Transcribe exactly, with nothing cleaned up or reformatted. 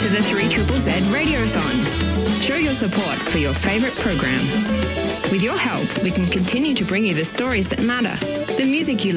to the three Z Z Radiothon. Show your support for your favourite program. With your help, we can continue to bring you the stories that matter, the music you